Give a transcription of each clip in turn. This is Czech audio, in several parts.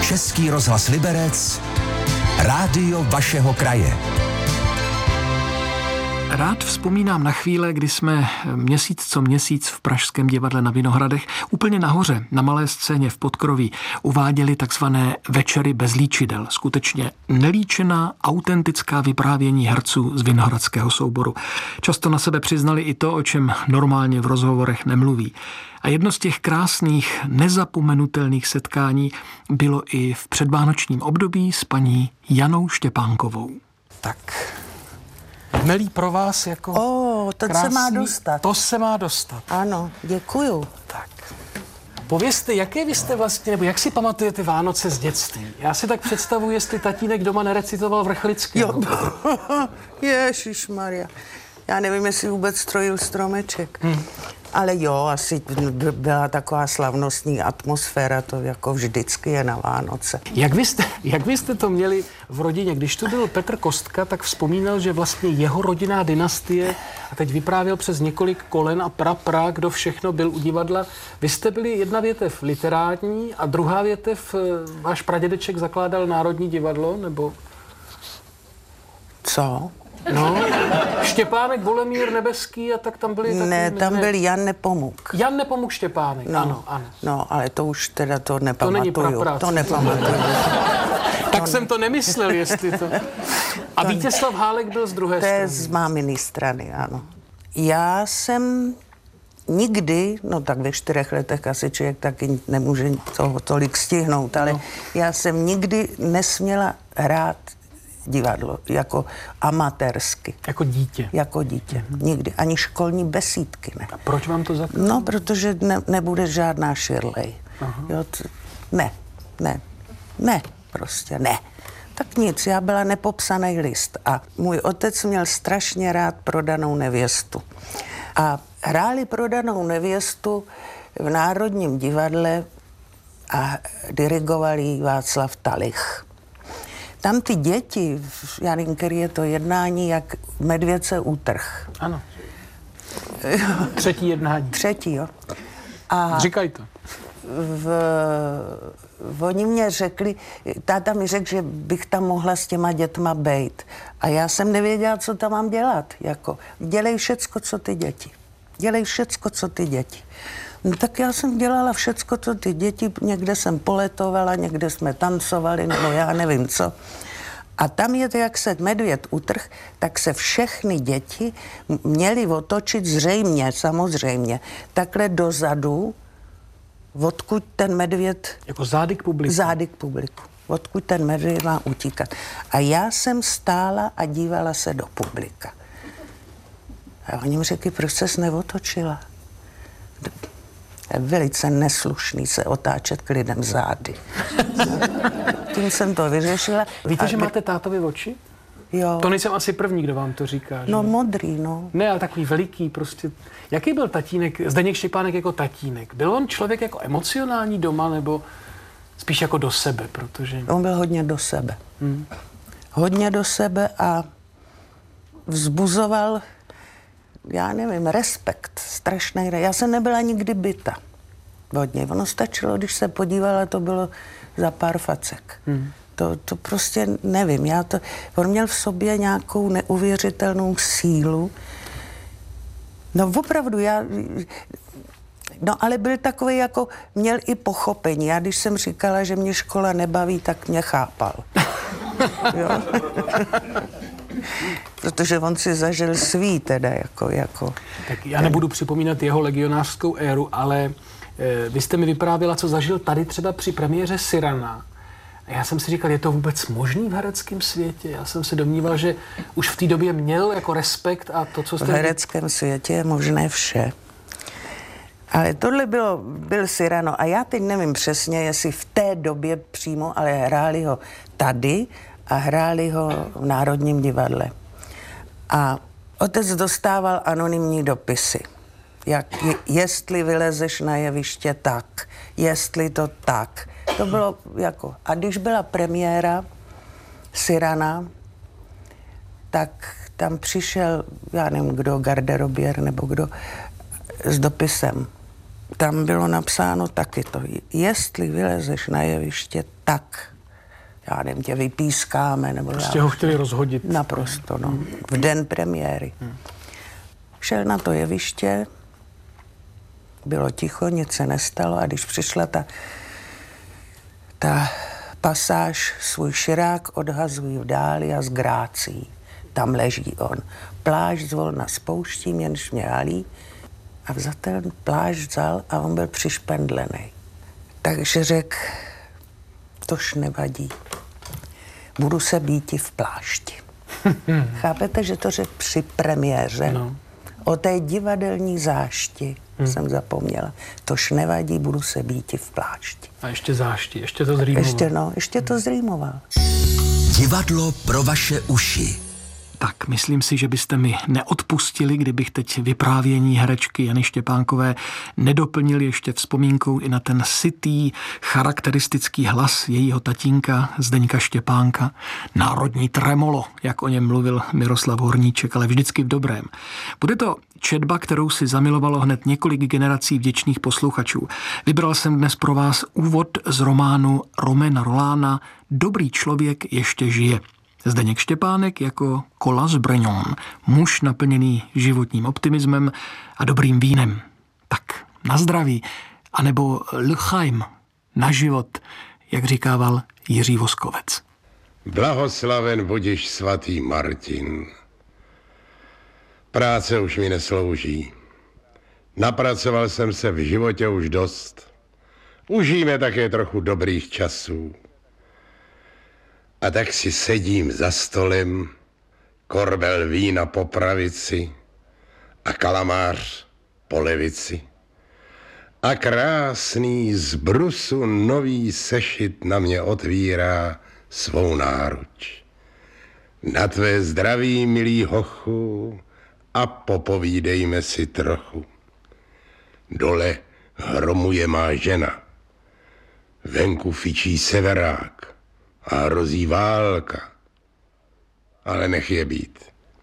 Český rozhlas Liberec, rádio vašeho kraje. Rád vzpomínám na chvíle, kdy jsme měsíc co měsíc v Pražském divadle na Vinohradech úplně nahoře, na malé scéně v Podkroví, uváděli takzvané večery bez líčidel. Skutečně nelíčená, autentická vyprávění herců z vinohradského souboru. Často na sebe přiznali i to, o čem normálně v rozhovorech nemluví. A jedno z těch krásných, nezapomenutelných setkání bylo i v předvánočním období s paní Janou Štěpánkovou. Tak... Melí pro vás jako to krásný... se má dostat. To se má dostat. Ano, děkuju. Tak. Povězte, jaké vy jste vlastně, nebo jak si pamatujete Vánoce z dětství? Já si tak představuji, jestli tatínek doma nerecitoval Vrchlického. Ježišmarja. Já nevím, jestli vůbec strojil stromeček. Ale jo, asi byla taková slavnostní atmosféra, to jako vždycky je na Vánoce. Jak vy jste to měli v rodině? Když tu byl Petr Kostka, tak vzpomínal, že vlastně jeho rodinná dynastie, a teď vyprávěl přes několik kolen a kdo všechno byl u divadla. Vy jste byli jedna větev literární a druhá větev, váš pradědeček zakládal Národní divadlo, nebo... Co? No, Štěpánek, Bolemír, Nebeský a tak tam byli... Ne, tam byl Jan Nepomuk. Jan Nepomuk Štěpánek, ano. No, ale to už teda to nepamatuju. To není prapráce. To nepamatuju. Tak jsem to nemyslel, jestli to... A Vítězslav Hálek byl z druhé strany. To je z máminy strany, ano. Já jsem nikdy, no tak ve 4 letech asi člověk taky nemůže toho tolik stihnout, ale já jsem nikdy nesměla hrát divadlo, jako amatérsky. Jako dítě? Jako dítě, nikdy. Ani školní besídky ne. A proč vám to zakázali? No, protože nebude žádná Shirley. Jo, prostě ne. Tak nic, já byla nepopsaný list a můj otec měl strašně rád Prodanou nevěstu. A hráli Prodanou nevěstu v Národním divadle a dirigoval jí Václav Talich. Tam ty děti, já nevím, který je to jednání, jak medvěd se utrh. Ano. Třetí jednání. Třetí, jo. A říkaj to. Oni mě řekli, táta mi řekl, že bych tam mohla s těma dětma bejt. A já jsem nevěděla, co tam mám dělat. Jako, dělej všecko, co ty děti. Dělej všecko, co ty děti. No, tak já jsem dělala všecko, co ty děti. Někde jsem poletovala, někde jsme tancovali, nebo já nevím co. A tam je to, jak se medvěd utrh, tak se všechny děti měly otočit zřejmě, samozřejmě, takhle dozadu, odkud ten medvěd... Jako zády k publiku. Zády k publiku. Odkud ten medvěd má utíkat. A já jsem stála a dívala se do publika. A oni mi řekli, proč ses neotočila? Je velice neslušný se otáčet k lidem zády. Tím jsem to vyřešila. Víte, že máte tátovi oči? Jo. To nejsem asi první, kdo vám to říká, že? No modrý, no. Ne, ale takový veliký prostě. Jaký byl tatínek, Zdeněk Štěpánek jako tatínek? Byl on člověk jako emocionální doma, nebo spíš jako do sebe, protože... On byl hodně do sebe. Hodně do sebe a vzbuzoval, já nevím, respekt, strašný. Já jsem nebyla nikdy byta. Hodně. Ono stačilo, když se podívala, to bylo za pár facek. To prostě nevím. On měl v sobě nějakou neuvěřitelnou sílu. No opravdu, no ale byl takový jako, měl i pochopení. Já když jsem říkala, že mě škola nebaví, tak mě chápal. Jo? Protože on si zažil svý teda jako. Tak já nebudu připomínat jeho legionářskou éru, ale vy jste mi vyprávěla, co zažil tady třeba při premiéře Cyrana. A já jsem si říkal, je to vůbec možný v hereckém světě? Já jsem se domníval, že už v té době měl jako respekt a to, co jste... V hereckém světě je možné vše. Ale tohle byl Cyrano a já teď nevím přesně, jestli v té době přímo, ale hráli ho tady a hráli ho v Národním divadle. A otec dostával anonymní dopisy. Jestli vylezeš na jeviště, tak. Jestli to tak. To bylo jako... A když byla premiéra Cyrana, tak tam přišel, já nevím kdo, garderobier nebo kdo, s dopisem. tam bylo napsáno taky to, jestli vylezeš na jeviště, tak, já nevím, tě vypískáme, nebo prostě ho chtěli rozhodit. Naprosto, no. V den premiéry. Šel na to jeviště, bylo ticho, nic se nestalo a když přišla ta pasáž, svůj širák odhazují v dáli a s grácí. Tam leží on. Plášť zvolna spouštím, jenž mě halí, a ten plášť vzal a on byl přišpendlený. Takže řekl, tož nevadí, budu se býti v plášti. Chápete, že to řekl při premiéře? No. O té divadelní zášti jsem zapomněla. Tož nevadí, budu se býti v plášti. A ještě zášti, ještě to zrýmoval. Ještě to zrýmoval. Divadlo pro vaše uši. Tak myslím si, že byste mi neodpustili, kdybych teď vyprávění herečky Jany Štěpánkové nedoplnil ještě vzpomínkou i na ten sytý, charakteristický hlas jejího tatínka Zdeňka Štěpánka. Národní tremolo, jak o něm mluvil Miroslav Horníček, ale vždycky v dobrém. Bude to četba, kterou si zamilovalo hned několik generací vděčných posluchačů. Vybral jsem dnes pro vás úvod z románu Romana Rolána Dobrý člověk ještě žije. Zdeněk Štěpánek jako Colas Brignon, muž naplněný životním optimismem a dobrým vínem. Tak na zdraví, anebo l'chaim, na život, jak říkával Jiří Voskovec. Blahoslaven budiš svatý Martin. Práce už mi neslouží. Napracoval jsem se v životě už dost. Užijme také trochu dobrých časů. A tak si sedím za stolem, korbel vína po pravici a kalamář po levici. A krásný z brusu nový sešit na mě otvírá svou náruč. Na tvé zdraví, milý hochu, a popovídejme si trochu. Dole hromuje má žena, venku fičí severák a hrozí válka, ale nech je být.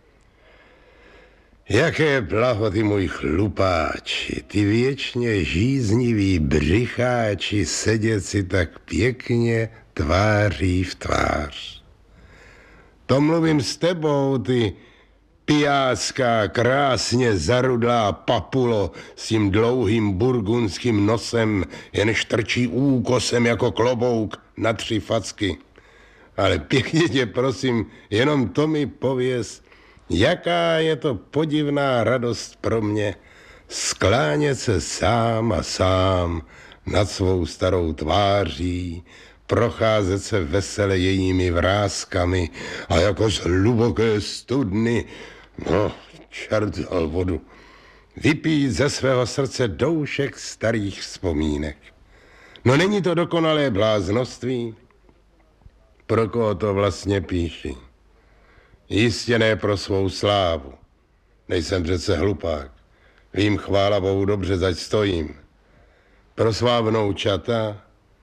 Jaké blaho, ty můj chlupáči, ty věčně žíznivý břicháči, sedět si tak pěkně tváří v tvář. To mluvím s tebou, ty pijácká, krásně zarudlá papulo s tím dlouhým burgundským nosem, jenž trčí úkosem jako klobouk na 3 facky. Ale pěkně tě prosím, jenom to mi pověz, jaká je to podivná radost pro mě sklánět se sám a sám nad svou starou tváří, procházet se vesele jejími vrázkami a jako z hluboké studny, no, čert vzal vodu, vypít ze svého srdce doušek starých vzpomínek. No není to dokonalé bláznoství? Pro koho to vlastně píši? Jistě ne pro svou slávu. Nejsem přece hlupák. Vím, chvála Bohu, dobře, zač stojím. Pro svá vnoučata?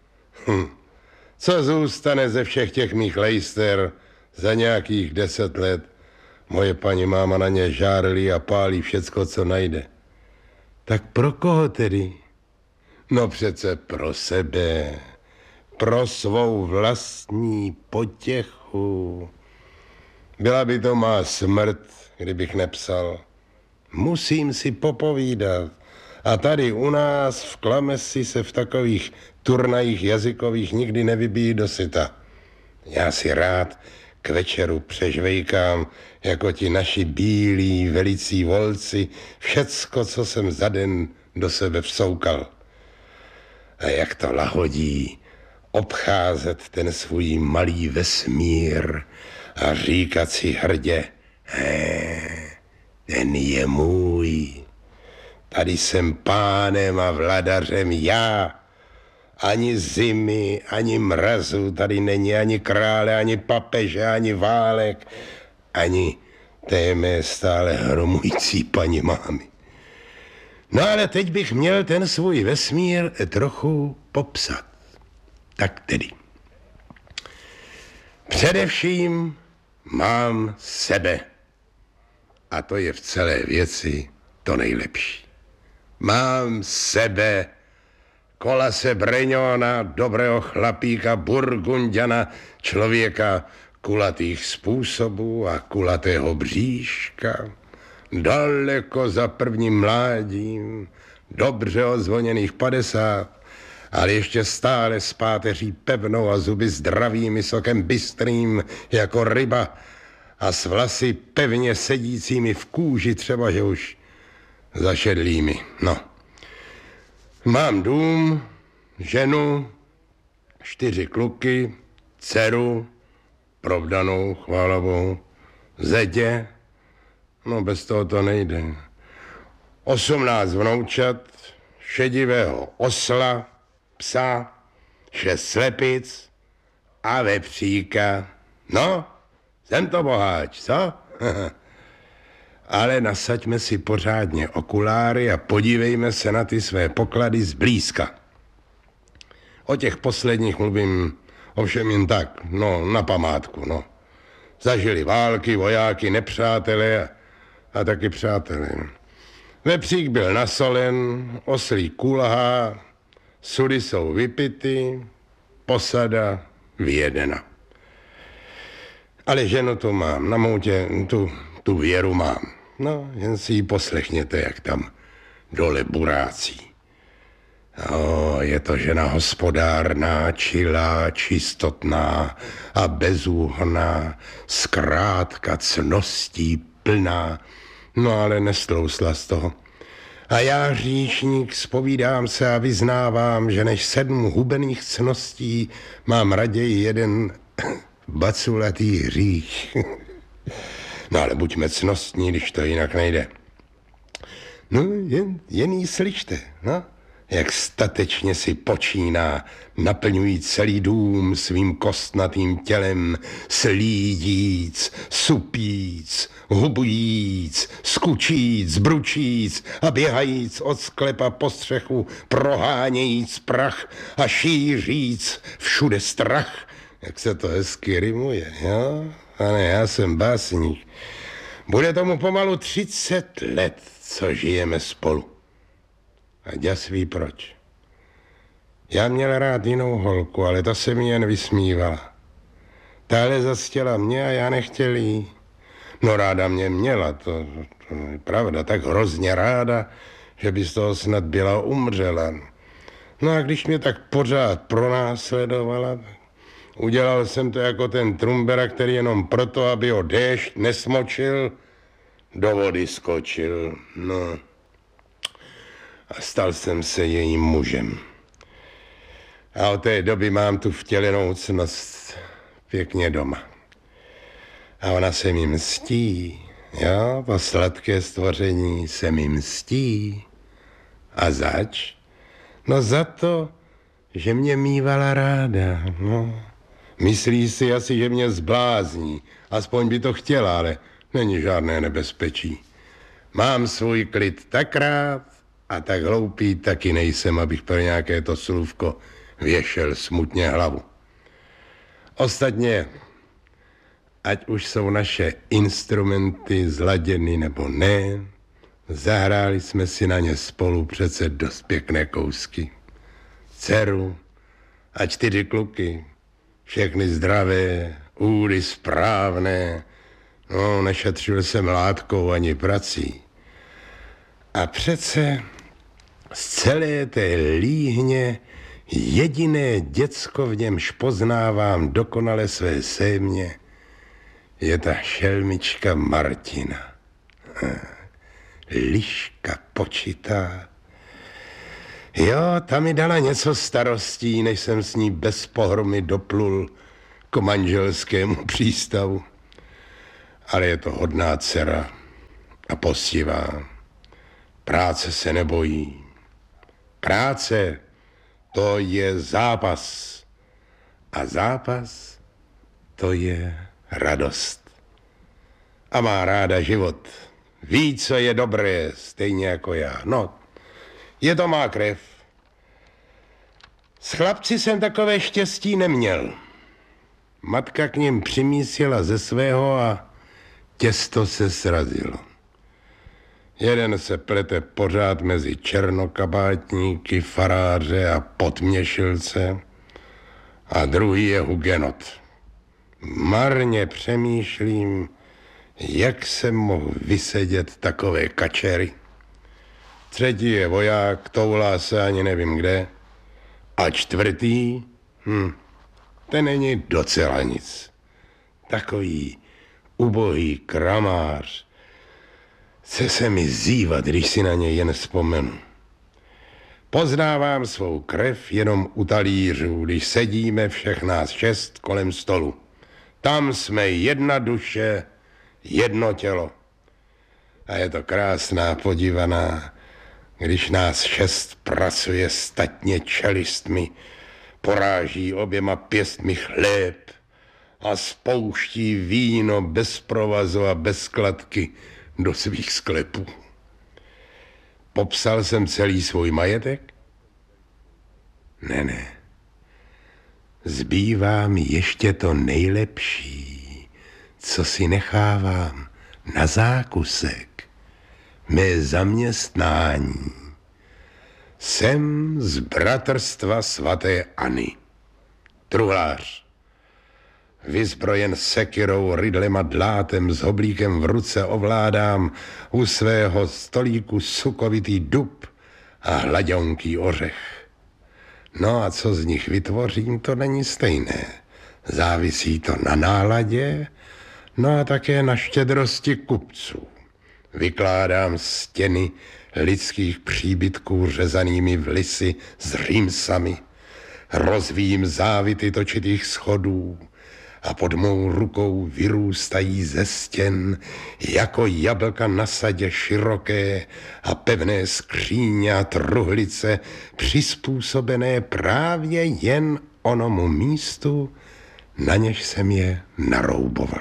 Co zůstane ze všech těch mých lejster za nějakých 10 let? Moje paní máma na ně žárlí a pálí všecko, co najde. Tak pro koho tedy? No přece pro sebe. Pro svou vlastní potěchu. Byla by to má smrt, kdybych nepsal. Musím si popovídat. A tady u nás v Klamesi se v takových turnajích jazykových nikdy nevybíjí do syta. Já si rád k večeru přežvejkám jako ti naši bílí velicí volci všecko, co jsem za den do sebe vsoukal. A jak to lahodí obcházet ten svůj malý vesmír a říkat si hrdě, ten je můj. Tady jsem pánem a vladařem já. Ani zimy, ani mrazu tady není, ani krále, ani papeže, ani válek, ani té mé stále hromující paní mámy. No ale teď bych měl ten svůj vesmír trochu popsat. Tak tedy. Především mám sebe. A to je v celé věci to nejlepší. Mám sebe, Kolase Breňona, dobrého chlapíka, Burgundiana, člověka kulatých způsobů a kulatého bříška, daleko za prvním mládím, dobře ozvoněných 50, ale ještě stále s páteří pevnou a zuby zdravými, sokem bystrým jako ryba a s vlasy pevně sedícími v kůži, třeba že už zašedlými. No. Mám dům, ženu, 4 kluky, dceru, provdanou, chvála Bohu, zetě, no bez toho to nejde. 18 vnoučat, šedivého osla, psa, 6 slepic a vepříka. No, jsem to boháč, co? Ale nasaďme si pořádně okuláry a podívejme se na ty své poklady zblízka. O těch posledních mluvím ovšem jen tak, no, na památku, no. Zažili války, vojáky, nepřátelé a taky přátelé. Vepřík byl nasolen, oslí kulhá, sudy jsou vypity, posada vyjedena. Ale ženu tu mám, na moutě tu věru mám. No, jen si ji poslechněte, jak tam dole burácí. No, je to žena hospodárná, čilá, čistotná a bezúhonná, zkrátka cností plná, no ale nestlousla z toho. A já, hříšník, zpovídám se a vyznávám, že než 7 hubených cností mám raději jeden baculatý hřích. No ale buďme cnostní, když to jinak nejde. No, jen jí slyšte, no. Jak statečně si počíná, naplňují celý dům svým kostnatým tělem, slídíc, supíc, hubujíc, skučíc, bručíc a běhajíc od sklepa po střechu, prohánějíc prach a šíříc všude strach. Jak se to hezky rimuje, jo? Ale já jsem básník. Bude tomu pomalu 30 let, co žijeme spolu. A děs ví proč. Já měl rád jinou holku, ale ta se mi jen vysmívala. Táhle zas chtěla mě a já nechtěl jí. No ráda mě měla, to je pravda, tak hrozně ráda, že by z toho snad byla umřela. No a když mě tak pořád pronásledovala, udělal jsem to jako ten Trumbera, který jenom proto, aby ho déšť nesmočil, do vody skočil, no. A stal jsem se jejím mužem. A od té doby mám tu vtělenou ctnost pěkně doma. A ona se mi mstí, jo, to sladké stvoření se mi mstí. A zač? No za to, že mě mívala ráda, no. Myslí si asi, že mě zblázní, aspoň by to chtěla, ale není žádné nebezpečí. Mám svůj klid tak rád a tak hloupý taky nejsem, abych pro nějaké to slůvko věšel smutně hlavu. Ostatně, ať už jsou naše instrumenty zladěny nebo ne, zahráli jsme si na ně spolu přece dost pěkné kousky. Dceru a 4 kluky, všechny zdravé, údy správné, no nešetřil jsem látkou ani prací. A přece z celé té líhně jediné děcko, v němž poznávám dokonale své sémě, je ta šelmička Martina. Liška počitá. Jo, ta mi dala něco starostí, než jsem s ní bez pohromy doplul k manželskému přístavu. Ale je to hodná dcera a poctivá. Práce se nebojí. Práce, to je zápas. A zápas, to je radost. A má ráda život. Ví, co je dobré, stejně jako já. No, je to má krev. S chlapci jsem takové štěstí neměl. Matka k nim přimísila ze svého a těsto se srazilo. Jeden se plete pořád mezi černokabátníky, faráře a podměšilce a druhý je hugenot. Marně přemýšlím, jak jsem mohl vysedět takové kačery. Třetí je voják, toulá se ani nevím kde. A čtvrtý, ten není docela nic. Takový ubohý kramář. Chce se mi zívat, když si na něj jen vzpomenu. Poznávám svou krev jenom u talířů, když sedíme všech nás 6 kolem stolu. Tam jsme jedna duše, jedno tělo. A je to krásná podívaná, když nás 6 pracuje statně čelistmi, poráží oběma pěstmi chléb a spouští víno bez provazu a bez skladky do svých sklepů. Popsal jsem celý svůj majetek? Ne. Zbývá mi ještě to nejlepší, co si nechávám na zákusek. Mé zaměstnání. Jsem z bratrstva svaté Anny. Truhlář. Vyzbrojen sekyrou, rydlem a dlátem, s hoblíkem v ruce ovládám u svého stolíku sukovitý dub a hlaďonký ořech. No a co z nich vytvořím, to není stejné. Závisí to na náladě, no a také na štědrosti kupců. Vykládám stěny lidských příbytků řezanými v lisy s rýmsami, rozvíjím závity točitých schodů a pod mou rukou vyrůstají ze stěn jako jablka na sadě široké a pevné skříně a truhlice přizpůsobené právě jen onomu místu, na něž jsem je narouboval.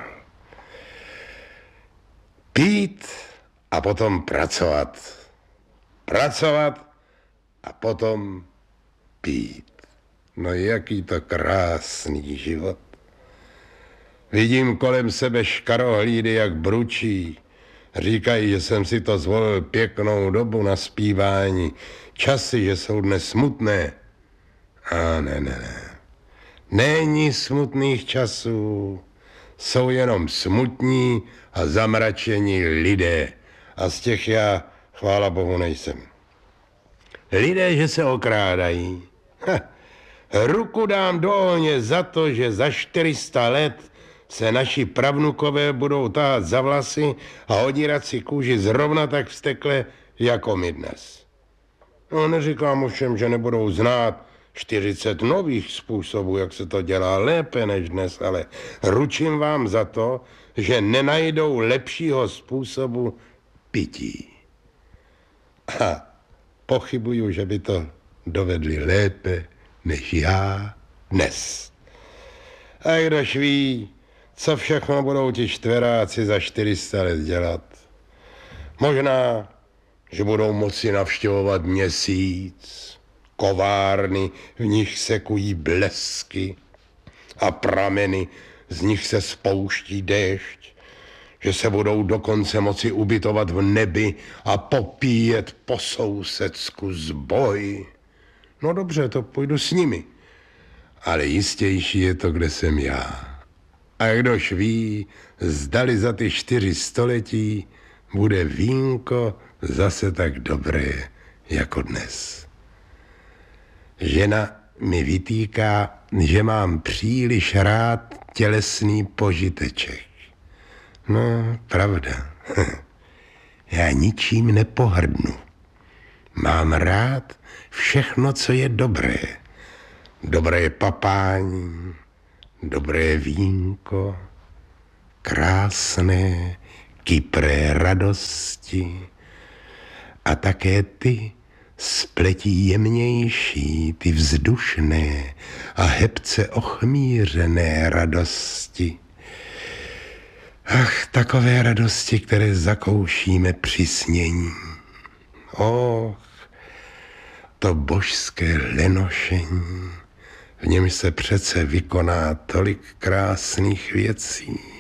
Pít a potom pracovat. Pracovat a potom pít. No jaký to krásný život. Vidím kolem sebe škarohlídy, jak bručí. Říkají, že jsem si to zvolil pěknou dobu na zpívání. Časy, že jsou dnes smutné. A ne. Není smutných časů. Jsou jenom smutní a zamračení lidé. A z těch já, chvála Bohu, nejsem. Lidé, že se okrádají. Ruku dám do ohně za to, že za 400 let se naši pravnukové budou tahat za vlasy a odírat si kůži zrovna tak vztekle, jako my dnes. No, neříkám ovšem, že nebudou znát 40 nových způsobů, jak se to dělá lépe než dnes, ale ručím vám za to, že nenajdou lepšího způsobu pití. A pochybuju, že by to dovedli lépe než já dnes. A kdož ví, co všechno budou ti čtveráci za 400 let dělat. Možná, že budou moci navštěvovat Měsíc, kovárny, v nich sekují blesky a prameny, z nich se spouští déšť, že se budou dokonce moci ubytovat v nebi a popíjet po sousedsku zboj. No dobře, to půjdu s nimi, ale jistější je to, kde jsem já. A kdož ví, zdali za ty 4 století bude vínko zase tak dobré jako dnes. Žena mi vytýká, že mám příliš rád tělesný požiteček. No, pravda. Já ničím nepohrdnu. Mám rád všechno, co je dobré. Dobré papání, dobré vínko, krásné, kypré radosti a také ty spletí jemnější, ty vzdušné a hebce ochmířené radosti. Ach, takové radosti, které zakoušíme při snění. Och, to božské lenošení, v něm se přece vykoná tolik krásných věcí.